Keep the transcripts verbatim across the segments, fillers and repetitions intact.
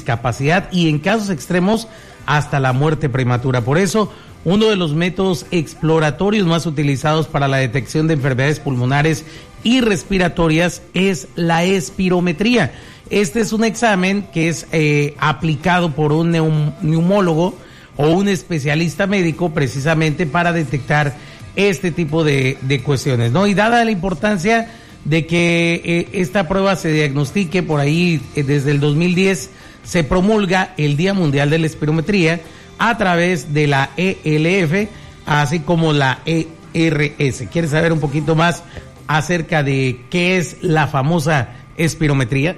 discapacidad y en casos extremos hasta la muerte prematura. Por eso, uno de los métodos exploratorios más utilizados para la detección de enfermedades pulmonares y respiratorias es la espirometría. Este es un examen que es eh, aplicado por un neum- neumólogo o un especialista médico precisamente para detectar este tipo de, de cuestiones, ¿no? Y dada la importancia de que eh, esta prueba se diagnostique, por ahí eh, desde el dos mil diez se promulga el Día Mundial de la Espirometría a través de la E L F, así como la E R S. ¿Quieres saber un poquito más acerca de qué es la famosa espirometría?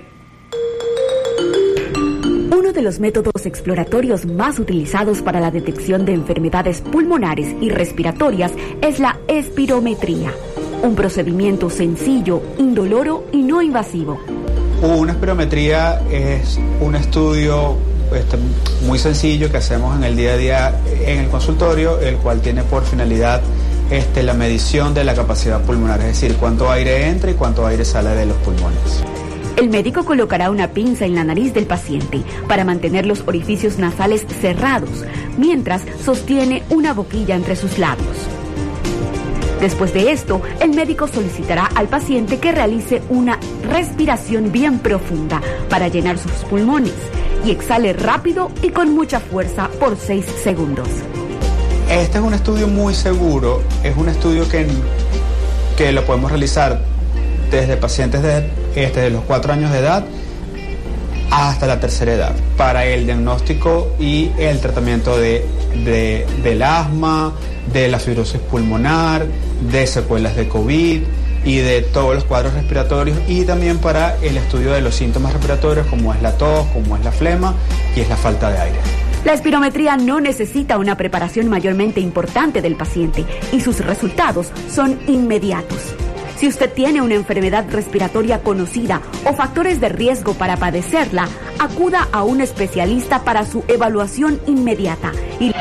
Uno de los métodos exploratorios más utilizados para la detección de enfermedades pulmonares y respiratorias es la espirometría, un procedimiento sencillo, indoloro y no invasivo. Una espirometría es un estudio este, muy sencillo que hacemos en el día a día en el consultorio, el cual tiene por finalidad este, la medición de la capacidad pulmonar, es decir, cuánto aire entra y cuánto aire sale de los pulmones. El médico colocará una pinza en la nariz del paciente para mantener los orificios nasales cerrados, mientras sostiene una boquilla entre sus labios. Después de esto, el médico solicitará al paciente que realice una respiración bien profunda para llenar sus pulmones y exhale rápido y con mucha fuerza por seis segundos. Este es un estudio muy seguro, es un estudio que, que lo podemos realizar desde pacientes de, este, de los cuatro años de edad hasta la tercera edad, para el diagnóstico y el tratamiento de, de, del asma, de la fibrosis pulmonar, de secuelas de COVID y de todos los cuadros respiratorios, y también para el estudio de los síntomas respiratorios como es la tos, como es la flema y es la falta de aire. La espirometría no necesita una preparación mayormente importante del paciente y sus resultados son inmediatos. Si usted tiene una enfermedad respiratoria conocida o factores de riesgo para padecerla, acuda a un especialista para su evaluación inmediata. Y...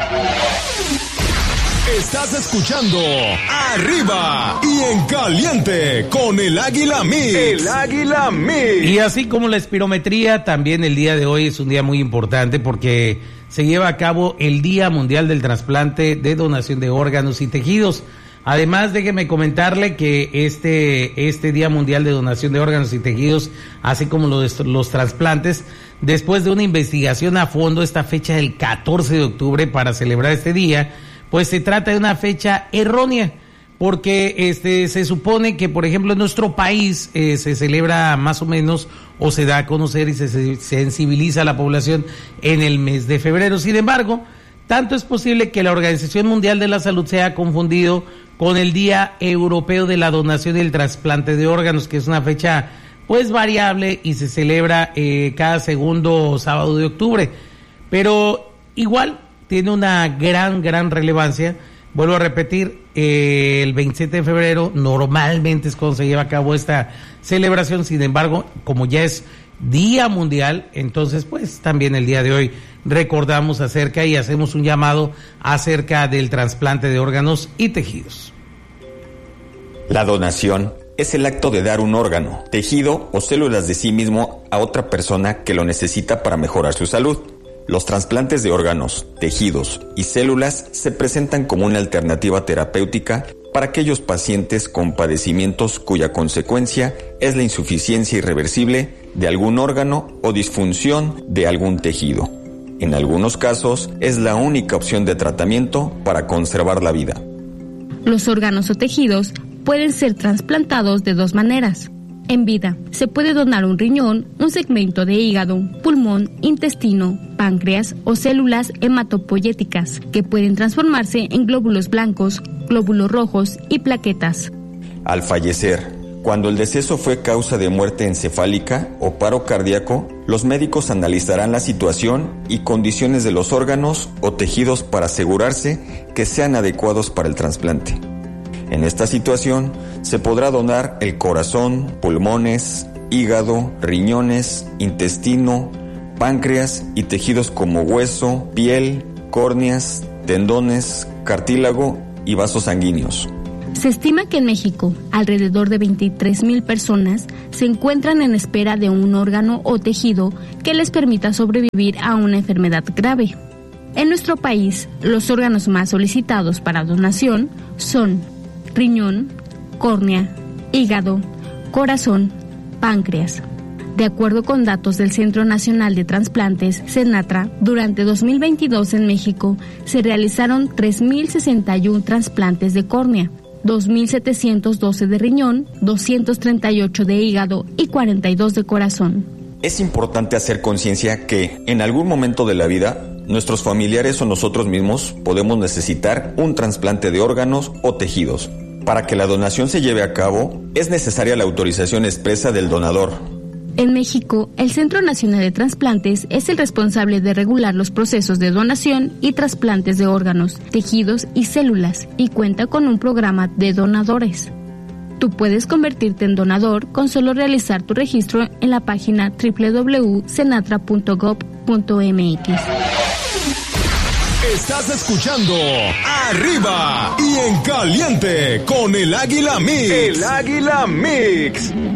Estás escuchando Arriba y en Caliente con el Águila Mix. El Águila Mix. Y así como la espirometría, también el día de hoy es un día muy importante porque se lleva a cabo el Día Mundial del Trasplante de Donación de Órganos y Tejidos. Además, déjeme comentarle que este, este Día Mundial de Donación de Órganos y Tejidos, así como los, los trasplantes, después de una investigación a fondo, esta fecha del catorce de octubre para celebrar este día, pues se trata de una fecha errónea, porque este se supone que, por ejemplo, en nuestro país eh, se celebra más o menos, o se da a conocer y se, se sensibiliza a la población en el mes de febrero. Sin embargo, tanto es posible que la Organización Mundial de la Salud se haya confundido con el Día Europeo de la Donación y el Trasplante de Órganos, que es una fecha pues variable y se celebra eh, cada segundo sábado de octubre, pero igual tiene una gran, gran relevancia. Vuelvo a repetir, eh, el veintisiete de febrero normalmente es cuando se lleva a cabo esta celebración. Sin embargo, como ya es Día Mundial, entonces pues también el día de hoy recordamos acerca y hacemos un llamado acerca del trasplante de órganos y tejidos. La donación es el acto de dar un órgano, tejido o células de sí mismo a otra persona que lo necesita para mejorar su salud. Los trasplantes de órganos, tejidos y células se presentan como una alternativa terapéutica para aquellos pacientes con padecimientos cuya consecuencia es la insuficiencia irreversible de algún órgano o disfunción de algún tejido. En algunos casos es la única opción de tratamiento para conservar la vida. Los órganos o tejidos pueden ser trasplantados de dos maneras. En vida, se puede donar un riñón, un segmento de hígado, pulmón, intestino, páncreas o células hematopoyéticas, que pueden transformarse en glóbulos blancos, glóbulos rojos y plaquetas. Al fallecer, cuando el deceso fue causa de muerte encefálica o paro cardíaco, los médicos analizarán la situación y condiciones de los órganos o tejidos para asegurarse que sean adecuados para el trasplante. En esta situación, se podrá donar el corazón, pulmones, hígado, riñones, intestino, páncreas y tejidos como hueso, piel, córneas, tendones, cartílago y vasos sanguíneos. Se estima que en México alrededor de veintitrés mil personas se encuentran en espera de un órgano o tejido que les permita sobrevivir a una enfermedad grave. En nuestro país, los órganos más solicitados para donación son riñón, córnea, hígado, corazón, páncreas. De acuerdo con datos del Centro Nacional de Transplantes, CENATRA, durante dos mil veintidós en México se realizaron tres mil sesenta y uno trasplantes de córnea, dos mil setecientos doce de riñón, doscientos treinta y ocho de hígado y cuarenta y dos de corazón. Es importante hacer conciencia que, en algún momento de la vida, nuestros familiares o nosotros mismos podemos necesitar un trasplante de órganos o tejidos. Para que la donación se lleve a cabo, es necesaria la autorización expresa del donador. En México, el Centro Nacional de Transplantes es el responsable de regular los procesos de donación y trasplantes de órganos, tejidos y células, y cuenta con un programa de donadores. Tú puedes convertirte en donador con solo realizar tu registro en la página doble u doble u doble u punto cenatra punto gov punto m x. Estás escuchando Arriba y en Caliente con el Águila Mix. El Águila Mix.